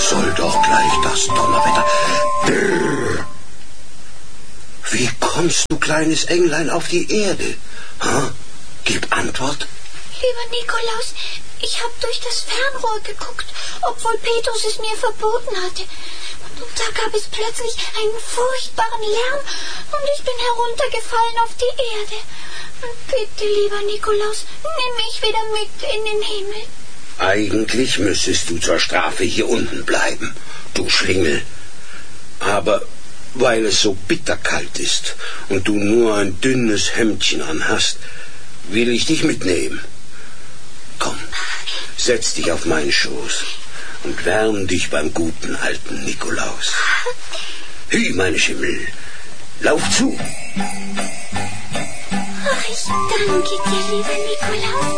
soll doch gleich das Donnerwetter. Brrr. Wie kommst du, kleines Englein, auf die Erde? Gib Antwort. Lieber Nikolaus, ich habe durch das Fernrohr geguckt, obwohl Petrus es mir verboten hatte. Und da gab es plötzlich einen furchtbaren Lärm und ich bin heruntergefallen auf die Erde. Bitte, lieber Nikolaus, nimm mich wieder mit in den Himmel. Eigentlich müsstest du zur Strafe hier unten bleiben, du Schlingel. Aber weil es so bitterkalt ist und du nur ein dünnes Hemdchen anhast, will ich dich mitnehmen. Komm, setz dich auf meinen Schoß und wärm dich beim guten alten Nikolaus. Hü, meine Schimmel, lauf zu. Ach, ich danke dir, lieber Nikolaus.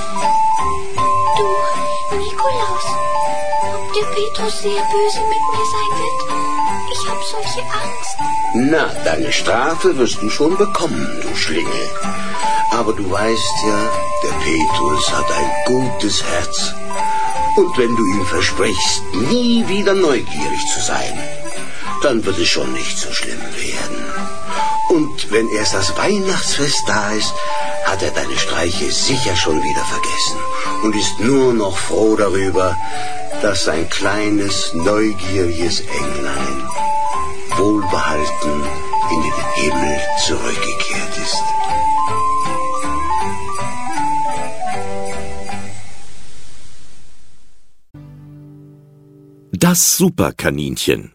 Du, Nikolaus, ob der Petrus sehr böse mit mir sein wird? Ich habe solche Angst. Na, deine Strafe wirst du schon bekommen, du Schlingel. Aber du weißt ja, der Petrus hat ein gutes Herz. Und wenn du ihm versprichst, nie wieder neugierig zu sein, dann wird es schon nicht so schlimm werden. Und wenn erst das Weihnachtsfest da ist, hat er deine Streiche sicher schon wieder vergessen und ist nur noch froh darüber, dass sein kleines, neugieriges Englein wohlbehalten in den Himmel zurückgekehrt ist. Das Superkaninchen.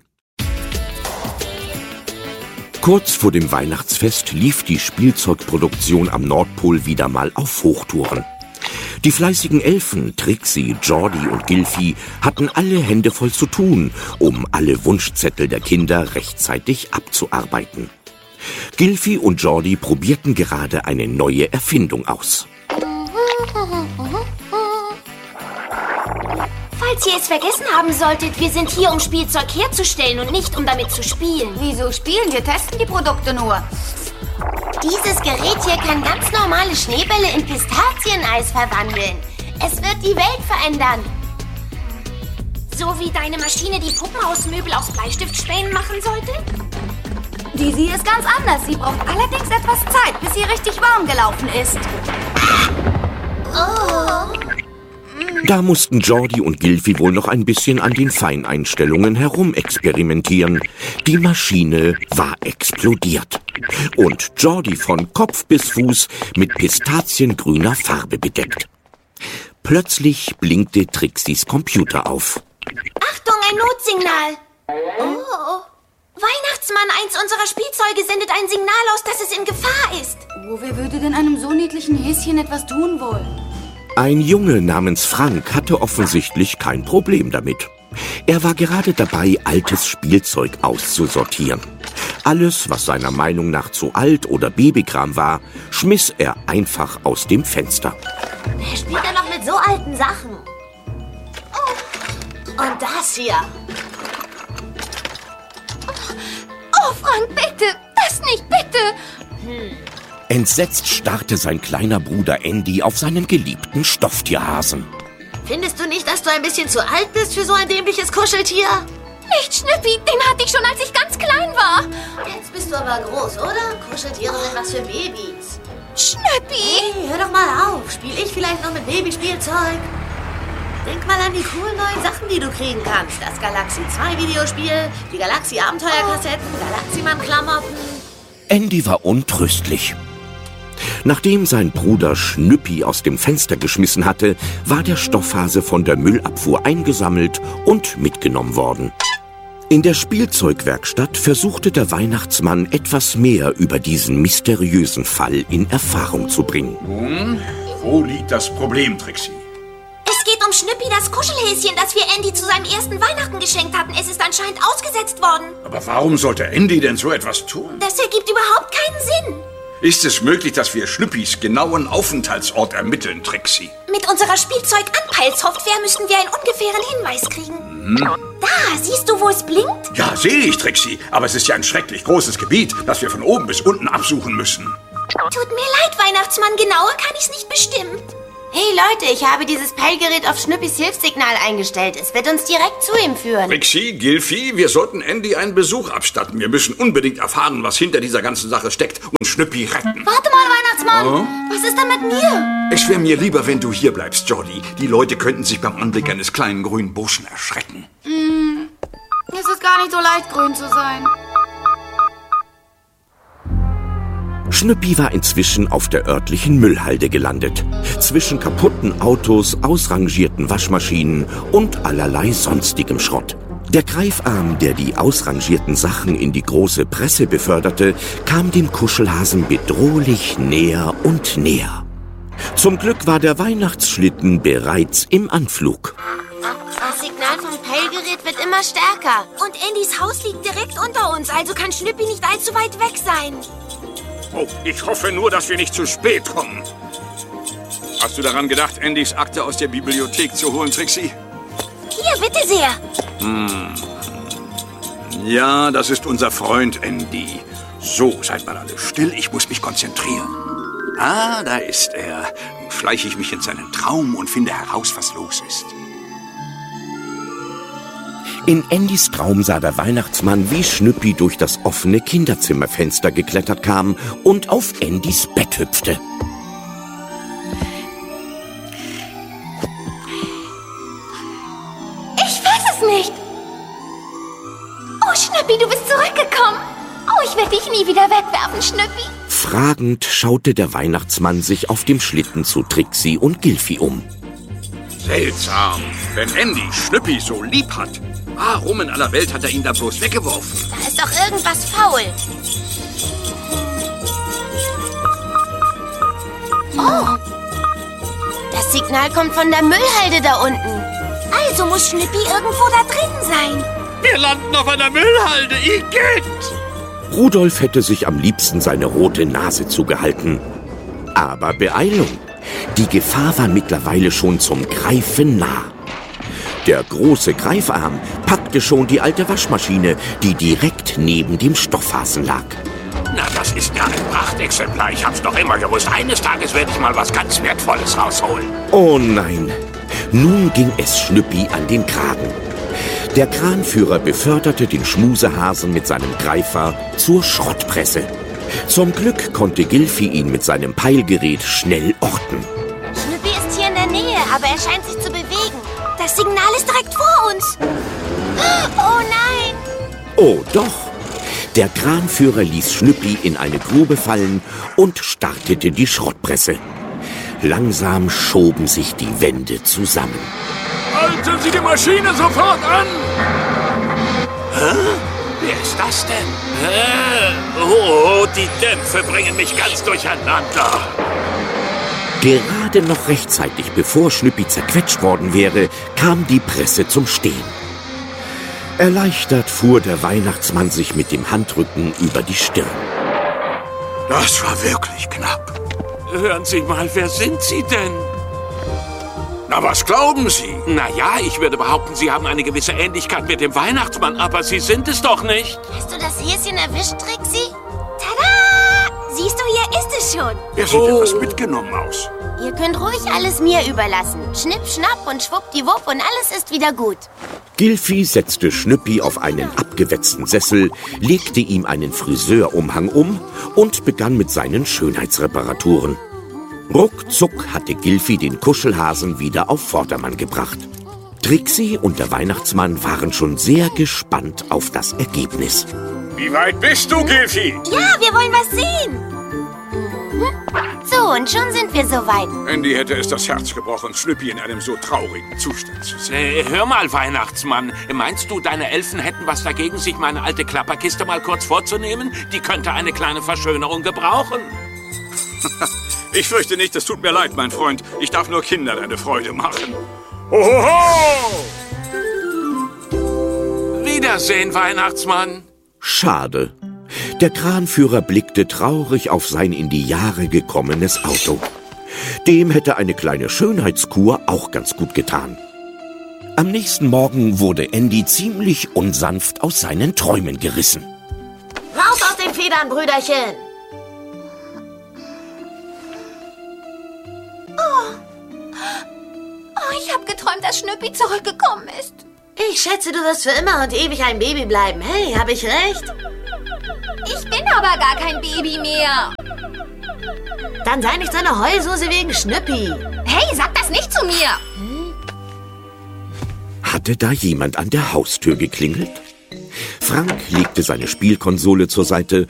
Kurz vor dem Weihnachtsfest lief die Spielzeugproduktion am Nordpol wieder mal auf Hochtouren. Die fleißigen Elfen, Trixie, Geordie und Gilfi, hatten alle Hände voll zu tun, um alle Wunschzettel der Kinder rechtzeitig abzuarbeiten. Gilfi und Geordie probierten gerade eine neue Erfindung aus. Falls ihr es vergessen haben solltet, wir sind hier, um Spielzeug herzustellen und nicht, um damit zu spielen. Wieso spielen? Wir testen die Produkte nur. Dieses Gerät hier kann ganz normale Schneebälle in Pistazieneis verwandeln. Es wird die Welt verändern. So wie deine Maschine die Puppenhausmöbel aus Bleistiftspänen machen sollte? Die ist ganz anders. Sie braucht allerdings etwas Zeit, bis sie richtig warm gelaufen ist. Oh. Da mussten Geordie und Gilfi wohl noch ein bisschen an den Feineinstellungen herumexperimentieren. Die Maschine war explodiert. Und Geordie von Kopf bis Fuß mit pistaziengrüner Farbe bedeckt. Plötzlich blinkte Trixies Computer auf. Achtung, ein Notsignal. Oh. Weihnachtsmann, eins unserer Spielzeuge sendet ein Signal aus, dass es in Gefahr ist. Oh, wer würde denn einem so niedlichen Häschen etwas tun wollen? Ein Junge namens Frank hatte offensichtlich kein Problem damit. Er war gerade dabei, altes Spielzeug auszusortieren. Alles, was seiner Meinung nach zu alt oder Babykram war, schmiss er einfach aus dem Fenster. Wer spielt denn noch mit so alten Sachen? Oh. Und das hier. Oh, Frank, bitte! Das nicht, bitte! Entsetzt starrte sein kleiner Bruder Andy auf seinen geliebten Stofftierhasen. Findest du nicht, dass du ein bisschen zu alt bist für so ein dämliches Kuscheltier? Nicht Schnüppi, den hatte ich schon, als ich ganz klein war. Jetzt bist du aber groß, oder? Kuscheltiere sind was für Babys. Schnüppi! Hey, hör doch mal auf. Spiel ich vielleicht noch mit Babyspielzeug? Denk mal an die coolen neuen Sachen, die du kriegen kannst. Das Galaxy 2 Videospiel, die Galaxy Abenteuerkassetten, Galaxyman-Klamotten. Andy war untröstlich. Nachdem sein Bruder Schnüppi aus dem Fenster geschmissen hatte, war der Stoffhase von der Müllabfuhr eingesammelt und mitgenommen worden. In der Spielzeugwerkstatt versuchte der Weihnachtsmann etwas mehr über diesen mysteriösen Fall in Erfahrung zu bringen. Nun, wo liegt das Problem, Trixie? Es geht um Schnüppi, das Kuschelhäschen, das wir Andy zu seinem ersten Weihnachten geschenkt hatten. Es ist anscheinend ausgesetzt worden. Aber warum sollte Andy denn so etwas tun? Das ergibt überhaupt keinen Sinn. Ist es möglich, dass wir Schnüppis genauen Aufenthaltsort ermitteln, Trixie? Mit unserer Spielzeug-Anpeilsoftware müssten wir einen ungefähren Hinweis kriegen. Da, siehst du, wo es blinkt? Ja, sehe ich, Trixie. Aber es ist ja ein schrecklich großes Gebiet, das wir von oben bis unten absuchen müssen. Tut mir leid, Weihnachtsmann. Genauer kann ich's nicht bestimmen. Hey Leute, ich habe dieses Peilgerät auf Schnüppis Hilfssignal eingestellt. Es wird uns direkt zu ihm führen. Trixie, Gilfi, wir sollten Andy einen Besuch abstatten. Wir müssen unbedingt erfahren, was hinter dieser ganzen Sache steckt und Schnüppi retten. Warte mal, Weihnachtsmann. Was ist denn mit mir? Es wäre mir lieber, wenn du hier bleibst, Jordi. Die Leute könnten sich beim Anblick eines kleinen grünen Burschen erschrecken. Es ist gar nicht so leicht, grün zu sein. Schnüppi war inzwischen auf der örtlichen Müllhalde gelandet. Zwischen kaputten Autos, ausrangierten Waschmaschinen und allerlei sonstigem Schrott. Der Greifarm, der die ausrangierten Sachen in die große Presse beförderte, kam dem Kuschelhasen bedrohlich näher und näher. Zum Glück war der Weihnachtsschlitten bereits im Anflug. Das Signal vom Peilgerät wird immer stärker. Und Andys Haus liegt direkt unter uns, also kann Schnüppi nicht allzu weit weg sein. Oh, ich hoffe nur, dass wir nicht zu spät kommen. Hast du daran gedacht, Andys Akte aus der Bibliothek zu holen, Trixie? Hier, bitte sehr. Ja, das ist unser Freund Andy. So, seid mal alle still, ich muss mich konzentrieren. Ah, da ist er. Nun schleiche ich mich in seinen Traum und finde heraus, was los ist. In Andys Traum sah der Weihnachtsmann, wie Schnüppi durch das offene Kinderzimmerfenster geklettert kam und auf Andys Bett hüpfte. Ich weiß es nicht. Oh, Schnüppi, du bist zurückgekommen. Oh, ich werde dich nie wieder wegwerfen, Schnüppi. Fragend schaute der Weihnachtsmann sich auf dem Schlitten zu Trixie und Gilfi um. Seltsam, wenn Andy Schnüppi so lieb hat. Warum in aller Welt hat er ihn da bloß weggeworfen? Da ist doch irgendwas faul. Oh, das Signal kommt von der Müllhalde da unten. Also muss Schnüppi irgendwo da drin sein. Wir landen auf einer Müllhalde, Igitt! Rudolf hätte sich am liebsten seine rote Nase zugehalten. Aber Beeilung! Die Gefahr war mittlerweile schon zum Greifen nah. Der große Greifarm packte schon die alte Waschmaschine, die direkt neben dem Stoffhasen lag. Na, das ist ja ein Prachtexemplar. Ich hab's doch immer gewusst. Eines Tages werde ich mal was ganz Wertvolles rausholen. Oh nein! Nun ging es Schnüppi an den Kragen. Der Kranführer beförderte den Schmusehasen mit seinem Greifer zur Schrottpresse. Zum Glück konnte Gilfi ihn mit seinem Peilgerät schnell orten. Schnüppi ist hier in der Nähe, aber er scheint sich zu bewegen. Das Signal ist direkt vor uns. Oh nein! Oh doch! Der Kranführer ließ Schnüppi in eine Grube fallen und startete die Schrottpresse. Langsam schoben sich die Wände zusammen. Halten Sie die Maschine sofort an! Hä? Wer ist das denn? Oh, die Dämpfe bringen mich ganz durcheinander. Gerade noch rechtzeitig, bevor Schnüppi zerquetscht worden wäre, kam die Presse zum Stehen. Erleichtert fuhr der Weihnachtsmann sich mit dem Handrücken über die Stirn. Das war wirklich knapp. Hören Sie mal, wer sind Sie denn? Na, was glauben Sie? Naja, ich würde behaupten, Sie haben eine gewisse Ähnlichkeit mit dem Weihnachtsmann, aber Sie sind es doch nicht. Hast du das Häschen erwischt, Trixie? Tada! Siehst du, hier ist es schon. Er sieht etwas mitgenommen aus. Ihr könnt ruhig alles mir überlassen. Schnipp, schnapp und schwuppdiwupp und alles ist wieder gut. Gilfi setzte Schnüppi auf einen abgewetzten Sessel, legte ihm einen Friseurumhang um und begann mit seinen Schönheitsreparaturen. Ruckzuck hatte Gilfi den Kuschelhasen wieder auf Vordermann gebracht. Trixie und der Weihnachtsmann waren schon sehr gespannt auf das Ergebnis. Wie weit bist du, Gilfi? Ja, wir wollen was sehen. So, und schon sind wir soweit. Andy hätte es das Herz gebrochen, Schnüppi in einem so traurigen Zustand zu sehen. Hör mal, Weihnachtsmann. Meinst du, deine Elfen hätten was dagegen, sich meine alte Klapperkiste mal kurz vorzunehmen? Die könnte eine kleine Verschönerung gebrauchen. Ich fürchte nicht, es tut mir leid, mein Freund. Ich darf nur Kindern eine Freude machen. Hohoho! Wiedersehen, Weihnachtsmann. Schade. Der Kranführer blickte traurig auf sein in die Jahre gekommenes Auto. Dem hätte eine kleine Schönheitskur auch ganz gut getan. Am nächsten Morgen wurde Andy ziemlich unsanft aus seinen Träumen gerissen. Raus aus den Federn, Brüderchen! dass Schnüppi zurückgekommen ist. Ich schätze, du wirst für immer und ewig ein Baby bleiben. Hey, habe ich recht? Ich bin aber gar kein Baby mehr. Dann sei nicht so eine Heulsuse wegen Schnüppi. Hey, sag das nicht zu mir. Hatte da jemand an der Haustür geklingelt? Frank legte seine Spielkonsole zur Seite